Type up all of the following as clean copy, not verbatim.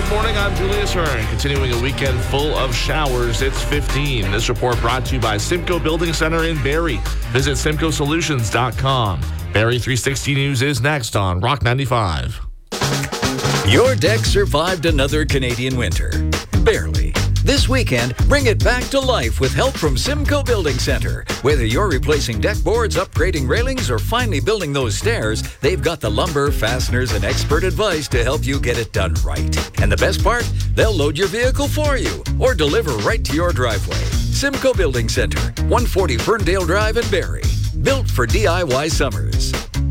Good morning, I'm Julius Hearn. Continuing a weekend full of showers, it's 15. This report brought to you by Simcoe Building Center in Barrie. Visit SimcoeSolutions.com. Barrie 360 News is next on Rock 95. Your deck survived another Canadian winter. Barely. This weekend, bring it back to life with help from Simcoe Building Center. Whether you're replacing deck boards, upgrading railings, or finally building those stairs, they've got the lumber, fasteners, and expert advice to help you get it done right. And the best part? They'll load your vehicle for you or deliver right to your driveway. Simcoe Building Center, 140 Ferndale Drive in Barrie. Built for DIY summers.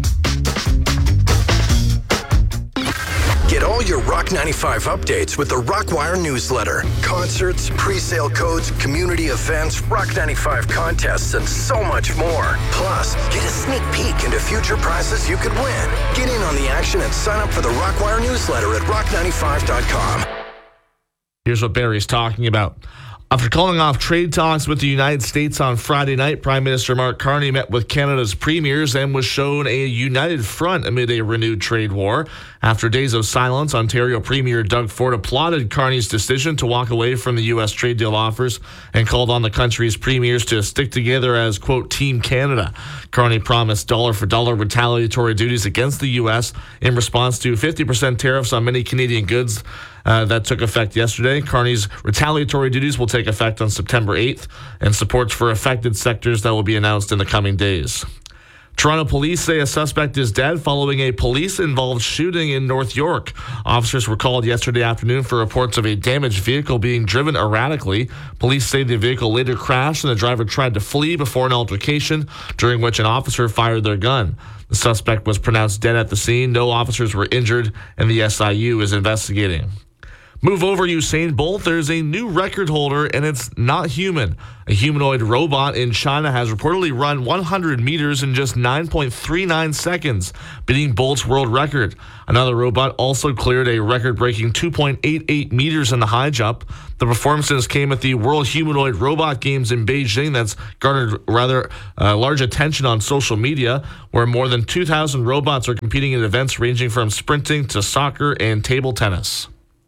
Get all your Rock 95 updates with the Rockwire newsletter. Concerts, pre-sale codes, community events, Rock 95 contests, and so much more. Plus, get a sneak peek into future prizes you could win. Get in on the action and sign up for the Rockwire newsletter at rock95.com. Here's what Barrie's talking about. After calling off trade talks with the United States on Friday night, Prime Minister Mark Carney met with Canada's premiers and was shown a united front amid a renewed trade war. After days of silence, Ontario Premier Doug Ford applauded Carney's decision to walk away from the U.S. trade deal offers and called on the country's premiers to stick together as, quote, Team Canada. Carney promised dollar-for-dollar retaliatory duties against the U.S. in response to 50% tariffs on many Canadian goods that took effect yesterday. Carney's retaliatory duties will take effect on September 8th, and supports for affected sectors that will be announced in the coming days. Toronto police say a suspect is dead following a police-involved shooting in North York. Officers were called yesterday afternoon for reports of a damaged vehicle being driven erratically. Police say the vehicle later crashed and the driver tried to flee before an altercation, during which an officer fired their gun. The suspect was pronounced dead at the scene. No officers were injured, and the SIU is investigating. Move over, Usain Bolt. There's a new record holder, and it's not human. A humanoid robot in China has reportedly run 100 meters in just 9.39 seconds, beating Bolt's world record. Another robot also cleared a record-breaking 2.88 meters in the high jump. The performances came at the World Humanoid Robot Games in Beijing that's garnered rather large attention on social media, where more than 2,000 robots are competing in events ranging from sprinting to soccer and table tennis.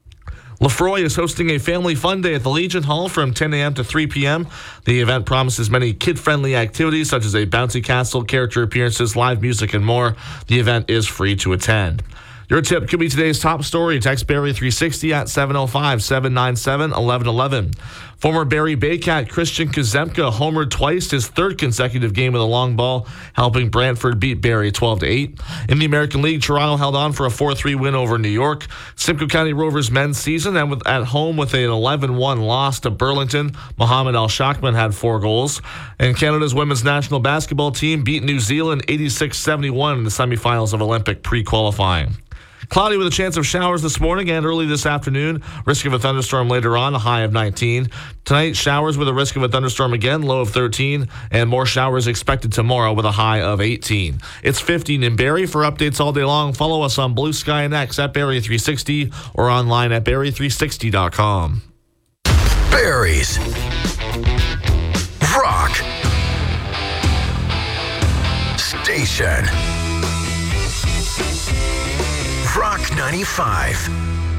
Lefroy is hosting a family fun day at the Legion Hall from 10 a.m. to 3 p.m. The event promises many kid-friendly activities such as a bouncy castle, character appearances, live music, and more. The event is free to attend. Your tip could be today's top story. Text Barrie 360 at 705-797-1111. Former Barrie Baycat Christian Kazemka homered twice, his third consecutive game with a long ball, helping Brantford beat Barrie 12-8. In the American League, Toronto held on for a 4-3 win over New York. Simcoe County Rovers men's season and at home with an 11-1 loss to Burlington. Mohamed Al-Shakman had 4 goals. And Canada's women's national basketball team beat New Zealand 86-71 in the semifinals of Olympic pre-qualifying. Cloudy with a chance of showers this morning and early this afternoon. Risk of a thunderstorm later on, a high of 19. Tonight, showers with a risk of a thunderstorm again, low of 13. And more showers expected tomorrow with a high of 18. It's 15 in Barrie. For updates all day long, follow us on Blue Sky and X at Barrie 360 or online at Barrie360.com. Barrie's Rock Station. Rock 95.